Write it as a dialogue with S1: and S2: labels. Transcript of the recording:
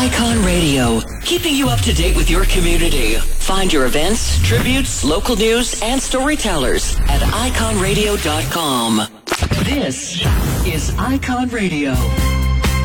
S1: Icon Radio, keeping you up to date with your community. Find your events, tributes, local news, and storytellers at iconradio.com. This is Icon Radio.